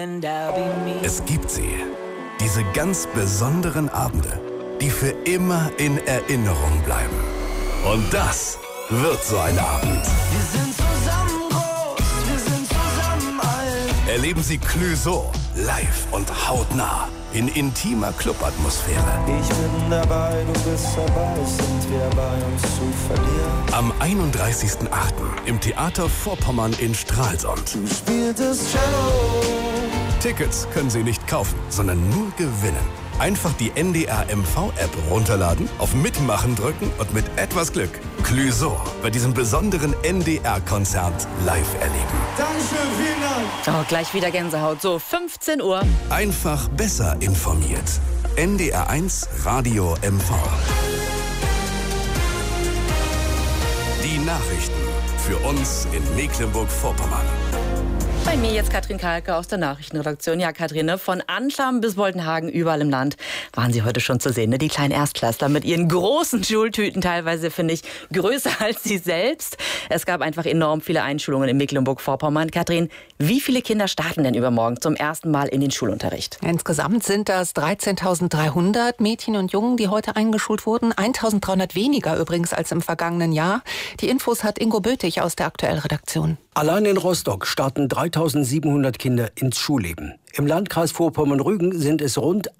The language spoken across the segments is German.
Es gibt sie, diese ganz besonderen Abende, die für immer in Erinnerung bleiben. Und das wird so ein Abend. Wir sind zusammen groß, wir sind zusammen alt. Erleben Sie Clouseau live und hautnah in intimer Clubatmosphäre. Ich bin dabei, du bist dabei, sind wir bei uns zu verlieren. Am 31.08. im Theater Vorpommern in Stralsund. Du spieltest Cello. Tickets können Sie nicht kaufen, sondern nur gewinnen. Einfach die NDR MV-App runterladen, auf Mitmachen drücken und mit etwas Glück Clouseau bei diesem besonderen NDR-Konzert live erleben. Dankeschön, vielen Dank. Oh, gleich wieder Gänsehaut. So, 15 Uhr. Einfach besser informiert. NDR1 Radio MV. Die Nachrichten für uns in Mecklenburg-Vorpommern. Bei mir jetzt Katrin Kalke aus der Nachrichtenredaktion. Ja, Katrin, ne? Von Anscham bis Woltenhagen, überall im Land waren sie heute schon zu sehen. Ne? Die kleinen Erstklässler mit ihren großen Schultüten, teilweise, finde ich, größer als sie selbst. Es gab einfach enorm viele Einschulungen in Mecklenburg-Vorpommern. Katrin, wie viele Kinder starten denn übermorgen zum ersten Mal in den Schulunterricht? Insgesamt sind das 13.300 Mädchen und Jungen, die heute eingeschult wurden. 1.300 weniger übrigens als im vergangenen Jahr. Die Infos hat Ingo Bötig aus der Aktuellredaktion. Allein in Rostock starten 3.700 Kinder ins Schulleben. Im Landkreis Vorpommern-Rügen sind es rund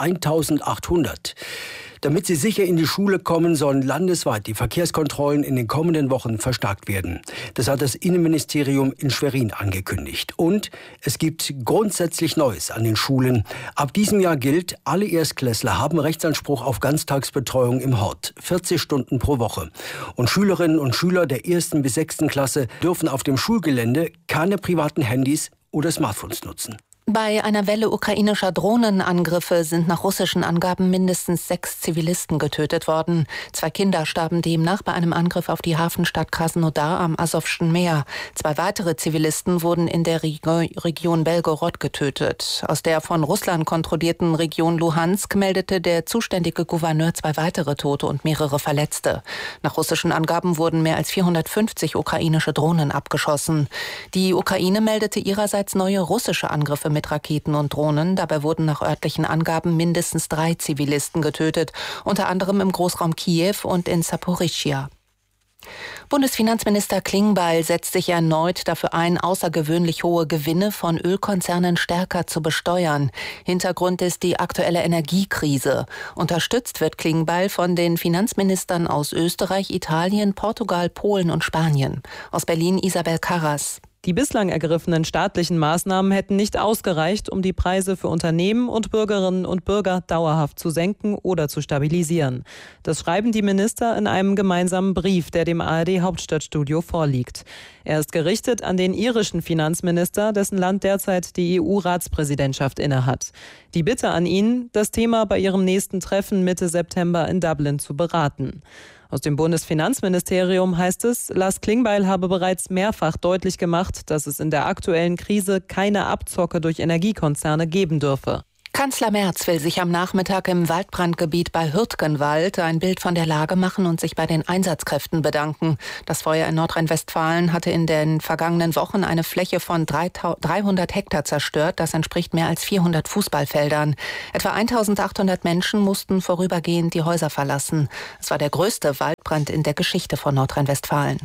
1.800. Damit sie sicher in die Schule kommen, sollen landesweit die Verkehrskontrollen in den kommenden Wochen verstärkt werden. Das hat das Innenministerium in Schwerin angekündigt. Und es gibt grundsätzlich Neues an den Schulen. Ab diesem Jahr gilt, alle Erstklässler haben Rechtsanspruch auf Ganztagsbetreuung im Hort, 40 Stunden pro Woche. Und Schülerinnen und Schüler der 1. bis 6. Klasse dürfen auf dem Schulgelände keine privaten Handys oder Smartphones nutzen. Bei einer Welle ukrainischer Drohnenangriffe sind nach russischen Angaben mindestens 6 Zivilisten getötet worden. 2 Kinder starben demnach bei einem Angriff auf die Hafenstadt Krasnodar am Asowschen Meer. 2 weitere Zivilisten wurden in der Region Belgorod getötet. Aus der von Russland kontrollierten Region Luhansk meldete der zuständige Gouverneur 2 weitere Tote und mehrere Verletzte. Nach russischen Angaben wurden mehr als 450 ukrainische Drohnen abgeschossen. Die Ukraine meldete ihrerseits neue russische Angriffe mit Raketen und Drohnen. Dabei wurden nach örtlichen Angaben mindestens 3 Zivilisten getötet, unter anderem im Großraum Kiew und in Saporischschja. Bundesfinanzminister Klingbeil setzt sich erneut dafür ein, außergewöhnlich hohe Gewinne von Ölkonzernen stärker zu besteuern. Hintergrund ist die aktuelle Energiekrise. Unterstützt wird Klingbeil von den Finanzministern aus Österreich, Italien, Portugal, Polen und Spanien. Aus Berlin Isabel Karras. Die bislang ergriffenen staatlichen Maßnahmen hätten nicht ausgereicht, um die Preise für Unternehmen und Bürgerinnen und Bürger dauerhaft zu senken oder zu stabilisieren. Das schreiben die Minister in einem gemeinsamen Brief, der dem ARD-Hauptstadtstudio vorliegt. Er ist gerichtet an den irischen Finanzminister, dessen Land derzeit die EU-Ratspräsidentschaft innehat. Die Bitte an ihn, das Thema bei ihrem nächsten Treffen Mitte September in Dublin zu beraten. Aus dem Bundesfinanzministerium heißt es, Lars Klingbeil habe bereits mehrfach deutlich gemacht, dass es in der aktuellen Krise keine Abzocke durch Energiekonzerne geben dürfe. Kanzler Merz will sich am Nachmittag im Waldbrandgebiet bei Hürtgenwald ein Bild von der Lage machen und sich bei den Einsatzkräften bedanken. Das Feuer in Nordrhein-Westfalen hatte in den vergangenen Wochen eine Fläche von 300 Hektar zerstört. Das entspricht mehr als 400 Fußballfeldern. Etwa 1.800 Menschen mussten vorübergehend die Häuser verlassen. Es war der größte Waldbrand in der Geschichte von Nordrhein-Westfalen.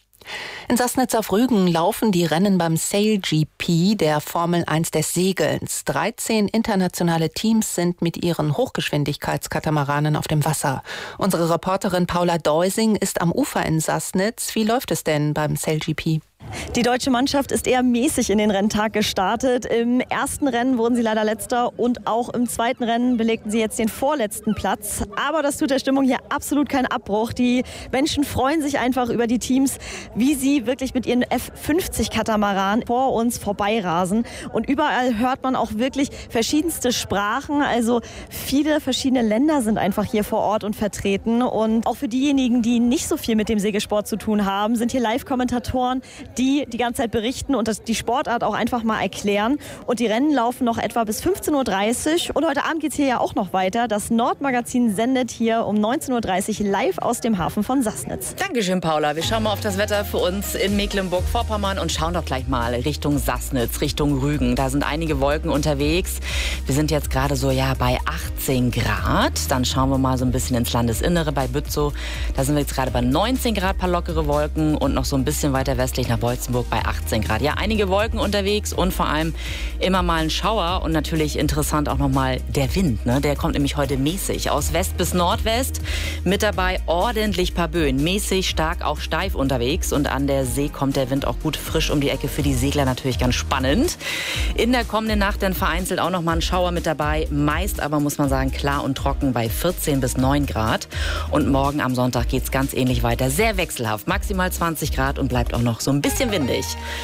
In Sassnitz auf Rügen laufen die Rennen beim Sail GP, der Formel 1 des Segelns. 13 internationale Teams sind mit ihren Hochgeschwindigkeitskatamaranen auf dem Wasser. Unsere Reporterin Paula Deusing ist am Ufer in Sassnitz. Wie läuft es denn beim Sail GP? Die deutsche Mannschaft ist eher mäßig in den Renntag gestartet. Im ersten Rennen wurden sie leider Letzter und auch im zweiten Rennen belegten sie jetzt den vorletzten Platz. Aber das tut der Stimmung hier absolut keinen Abbruch. Die Menschen freuen sich einfach über die Teams, wie sie wirklich mit ihren F50-Katamaranen vor uns vorbeirasen. Und überall hört man auch wirklich verschiedenste Sprachen. Also viele verschiedene Länder sind einfach hier vor Ort und vertreten. Und auch für diejenigen, die nicht so viel mit dem Segelsport zu tun haben, sind hier Live-Kommentatoren, die die ganze Zeit berichten und die Sportart auch einfach mal erklären. Und die Rennen laufen noch etwa bis 15.30 Uhr. Und heute Abend geht es hier ja auch noch weiter. Das Nordmagazin sendet hier um 19.30 Uhr live aus dem Hafen von Sassnitz. Dankeschön, Paula. Wir schauen mal auf das Wetter für uns in Mecklenburg-Vorpommern und schauen doch gleich mal Richtung Sassnitz, Richtung Rügen. Da sind einige Wolken unterwegs. Wir sind jetzt gerade so bei 18 Grad. Dann schauen wir mal so ein bisschen ins Landesinnere bei Bützow. Da sind wir jetzt gerade bei 19 Grad, paar lockere Wolken und noch so ein bisschen weiter westlich nach Beutzenburg bei 18 Grad. Ja, einige Wolken unterwegs und vor allem immer mal ein Schauer und natürlich interessant auch nochmal der Wind. Ne? Der kommt nämlich heute mäßig aus West bis Nordwest. Mit dabei ordentlich paar Böen. Mäßig, stark, auch steif unterwegs und an der See kommt der Wind auch gut frisch um die Ecke. Für die Segler natürlich ganz spannend. In der kommenden Nacht dann vereinzelt auch nochmal ein Schauer mit dabei. Meist aber, muss man sagen, klar und trocken bei 14 bis 9 Grad. Und morgen am Sonntag geht es ganz ähnlich weiter. Sehr wechselhaft, maximal 20 Grad und bleibt auch noch so ein bisschen windig.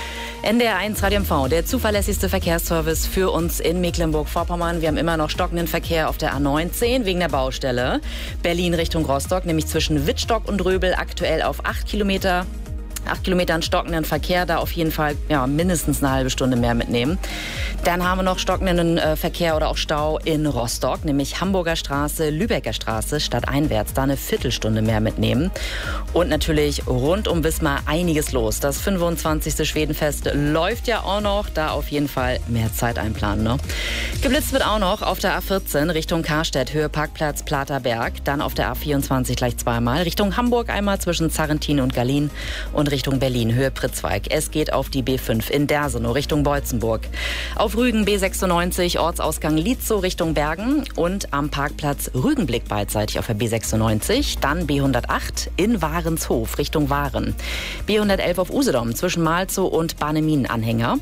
NDR1 Radio MV, der zuverlässigste Verkehrsservice für uns in Mecklenburg-Vorpommern. Wir haben immer noch stockenden Verkehr auf der A19 wegen der Baustelle. Berlin Richtung Rostock, nämlich zwischen Wittstock und Röbel aktuell auf 8 Kilometer. 8 Kilometern stockenden Verkehr, da auf jeden Fall mindestens eine halbe Stunde mehr mitnehmen. Dann haben wir noch stockenden Verkehr oder auch Stau in Rostock, nämlich Hamburger Straße, Lübecker Straße, stadteinwärts, da eine Viertelstunde mehr mitnehmen. Und natürlich rund um Wismar einiges los. Das 25. Schwedenfest läuft ja auch noch, da auf jeden Fall mehr Zeit einplanen. Ne? Geblitzt wird auch noch auf der A14 Richtung Karstedt, Höhe Parkplatz Platerberg, dann auf der A24 gleich zweimal, Richtung Hamburg einmal zwischen Zarrentin und Gallien und Richtung Berlin, Höhe Pritzweig. Es geht auf die B5 in Dersenow Richtung Beutzenburg. Auf Rügen B96, Ortsausgang Lietzow Richtung Bergen und am Parkplatz Rügenblick beidseitig auf der B96. Dann B108 in Warenshof Richtung Waren. B111 auf Usedom zwischen Malzow und Bahneminen-Anhänger.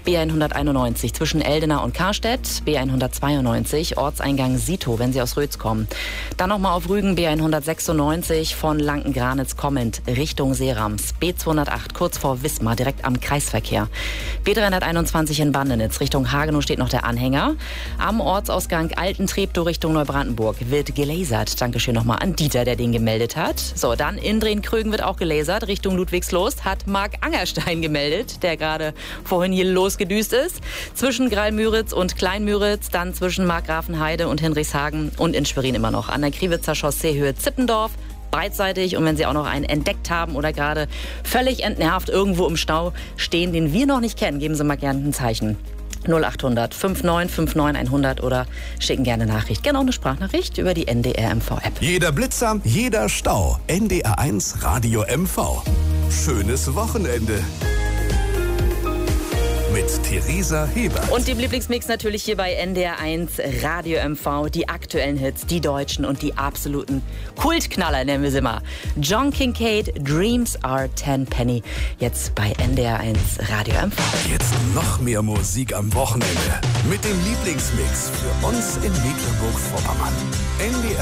B191 zwischen Eldena und Karstedt. B192 Ortseingang Sito, wenn Sie aus Rötz kommen. Dann nochmal auf Rügen B196 von Lanken-Granitz kommend Richtung Seerams. B208 kurz vor Wismar, direkt am Kreisverkehr. B321 in Bandenitz Richtung Hagenow steht noch der Anhänger. Am Ortsausgang Altentreptow Richtung Neubrandenburg wird gelasert. Dankeschön nochmal an Dieter, der den gemeldet hat. So, dann in Drehen-Krögen wird auch gelasert. Richtung Ludwigslust hat Marc Angerstein gemeldet, der gerade vorhin hier losgedüst ist. Zwischen Greil-Müritz und Klein-Müritz, dann zwischen Markgrafenheide und Hinrichshagen und in Schwerin immer noch an der Kriwitzer Chaussee Höhe Zippendorf. Beidseitig und wenn Sie auch noch einen entdeckt haben oder gerade völlig entnervt irgendwo im Stau stehen, den wir noch nicht kennen, geben Sie mal gerne ein Zeichen. 0800 59 59 100 oder schicken gerne eine Nachricht, gerne auch eine Sprachnachricht über die NDR MV-App. Jeder Blitzer, jeder Stau. NDR1 Radio MV. Schönes Wochenende. Mit Theresa Heber. Und dem Lieblingsmix natürlich hier bei NDR1 Radio MV. Die aktuellen Hits, die deutschen und die absoluten Kultknaller, nennen wir sie mal. John Kincade, Dreams Are 10 Penny. Jetzt bei NDR1 Radio MV. Jetzt noch mehr Musik am Wochenende. Mit dem Lieblingsmix für uns in Mecklenburg-Vorpommern. NDR